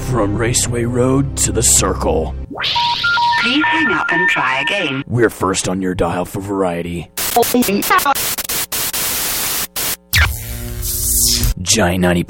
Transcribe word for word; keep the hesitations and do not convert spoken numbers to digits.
From Raceway Road to the Circle. Please hang up and try again. We're first on your dial for variety. Giant ninety